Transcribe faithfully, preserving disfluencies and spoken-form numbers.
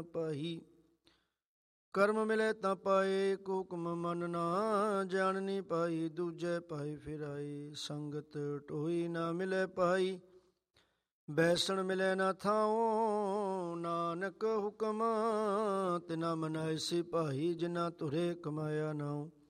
ਪਾਈ। ਕਰਮ ਮਿਲੇ ਤਾਂ ਪਾਏ, ਇੱਕ ਹੁਕਮ ਮਨ ਨਾ ਜਾਣਨੀ ਪਾਈ। ਦੂਜੇ ਪਾਏ ਫਿਰਾਏ, ਸੰਗਤ ਟੋਈ ਨਾ ਮਿਲੇ ਪਾਈ। ਬੈਸਣ ਮਿਲੇ ਨਾ ਥਾਉ, ਨਾਨਕ ਹੁਕਮ ਤਿਨਾ ਮਨਾਏ ਸਿਪਾਹੀ। ਜਿਨਾ ਤੁਰੇ ਕਮਾਇਆ ਨਾਉ,